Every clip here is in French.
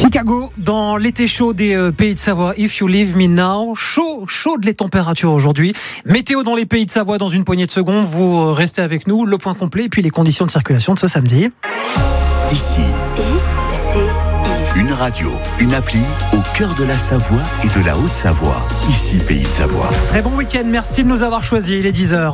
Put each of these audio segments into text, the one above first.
Chicago, dans l'été chaud des Pays de Savoie, If You Leave Me Now. Chaudes les températures aujourd'hui. Météo dans les Pays de Savoie dans une poignée de secondes. Vous restez avec nous, le point complet et puis les conditions de circulation de ce samedi. Ici, une radio, une appli au cœur de la Savoie et de la Haute-Savoie. Ici, Pays de Savoie. Très bon week-end, merci de nous avoir choisis. Il est 10h.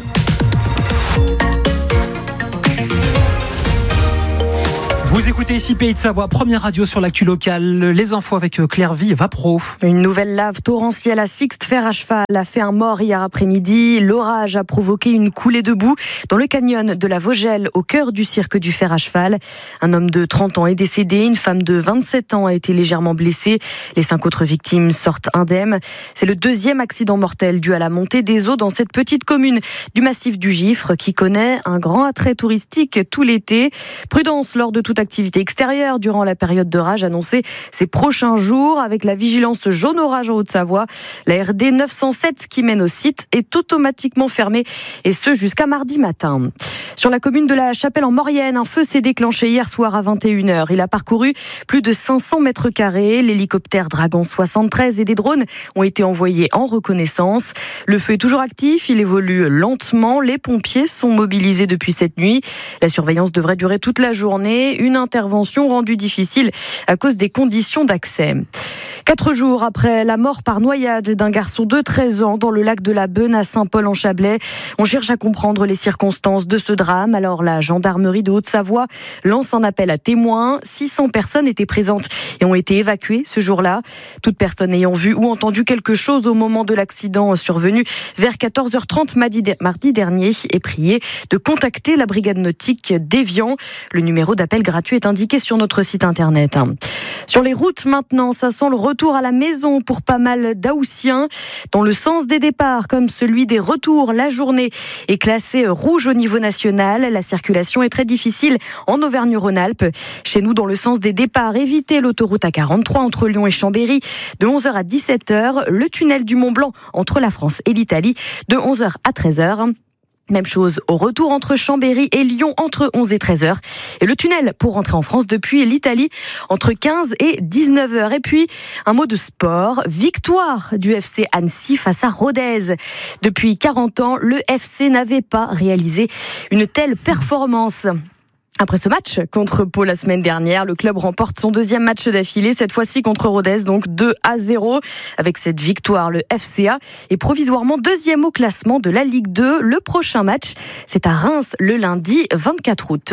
Vous écoutez ici Pays de Savoie, première radio sur l'actu locale. Les infos avec Claire Vapro. Une nouvelle lave torrentielle à Sixte, fer à cheval, a fait un mort hier après-midi. L'orage a provoqué une coulée de boue dans le canyon de la Vogelle, au cœur du cirque du fer à cheval. Un homme de 30 ans est décédé, une femme de 27 ans a été légèrement blessée. Les 5 autres victimes sortent indemnes. C'est le deuxième accident mortel dû à la montée des eaux dans cette petite commune du massif du Gifre qui connaît un grand attrait touristique tout l'été. Prudence lors de toute activité extérieure durant la période d'orage annoncée ces prochains jours avec la vigilance jaune orage en Haute-Savoie. La RD 907 qui mène au site est automatiquement fermée et ce jusqu'à mardi matin. Sur la commune de la Chapelle en Maurienne, un feu s'est déclenché hier soir à 21h. Il a parcouru plus de 500 mètres carrés. L'hélicoptère Dragon 73 et des drones ont été envoyés en reconnaissance. Le feu est toujours actif, il évolue lentement. Les pompiers sont mobilisés depuis cette nuit. La surveillance devrait durer toute la journée. Une intervention rendue difficile à cause des conditions d'accès. 4 jours après la mort par noyade d'un garçon de 13 ans dans le lac de la Beune à Saint-Paul-en-Chablais, on cherche à comprendre les circonstances de ce drame. Alors la gendarmerie de Haute-Savoie lance un appel à témoins. 600 personnes étaient présentes et ont été évacuées ce jour-là. Toute personne ayant vu ou entendu quelque chose au moment de l'accident survenu vers 14h30 mardi dernier est priée de contacter la brigade nautique d'Évian. Le numéro d'appel gratuit est indiqué sur notre site internet. Sur les routes maintenant, ça sent le retour à la maison pour pas mal d'Haussiens. Dans le sens des départs, comme celui des retours, la journée est classée rouge au niveau national. La circulation est très difficile en Auvergne-Rhône-Alpes. Chez nous, dans le sens des départs, évitez l'autoroute A43 entre Lyon et Chambéry de 11h à 17h. Le tunnel du Mont-Blanc entre la France et l'Italie de 11h à 13h. Même chose au retour entre Chambéry et Lyon entre 11 et 13h. Et le tunnel pour rentrer en France depuis l'Italie entre 15 et 19h. Et puis, un mot de sport. Victoire du FC Annecy face à Rodez. Depuis 40 ans, le FC n'avait pas réalisé une telle performance. Après ce match contre Pau la semaine dernière, le club remporte son deuxième match d'affilée, cette fois-ci contre Rodez, donc 2-0. Avec cette victoire, le FCA est provisoirement deuxième au classement de la Ligue 2. Le prochain match, c'est à Reims le lundi 24 août.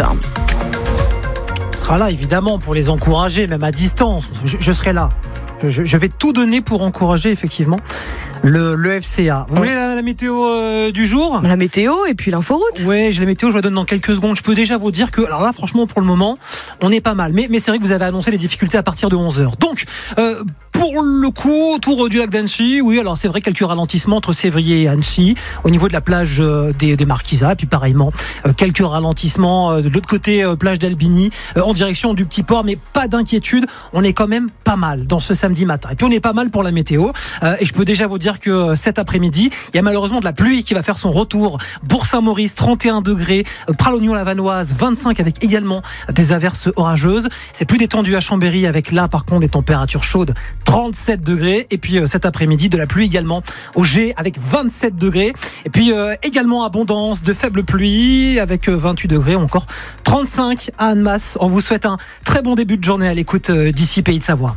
On sera là évidemment pour les encourager, même à distance. Je serai là. Je vais tout donner pour encourager effectivement le FCA. Vous voulez la météo du jour ? La météo et puis l'inforoute. Oui, j'ai la météo, je la donne dans quelques secondes. Je peux déjà vous dire que, alors là franchement pour le moment, on est pas mal. Mais c'est vrai que vous avez annoncé les difficultés à partir de 11h. Donc, pour le coup, autour du lac d'Annecy, oui, alors c'est vrai quelques ralentissements entre Sévrier et Annecy, au niveau de la plage des Marquisats, puis pareillement, quelques ralentissements de l'autre côté, plage d'Albigny, en direction du Petit Port, mais pas d'inquiétude, on est quand même pas mal dans ce samedi matin. Et puis on est pas mal pour la météo, et je peux déjà vous dire que cet après-midi, il y a malheureusement de la pluie qui va faire son retour. Bourg-Saint-Maurice, 31 degrés, Pralognon-la-Vanoise, 25 avec également des averses orageuses. C'est plus détendu à Chambéry avec là par contre des températures chaudes, 37 degrés. Et puis cet après-midi, de la pluie également au G avec 27 degrés. Et puis également abondance de faibles pluies avec 28 degrés, encore 35 à Annemasse. On vous souhaite un très bon début de journée à l'écoute d'ici Pays de Savoie.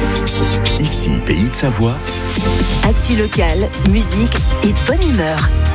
Ici, Pays de Savoie. Actu locale, musique et bonne humeur.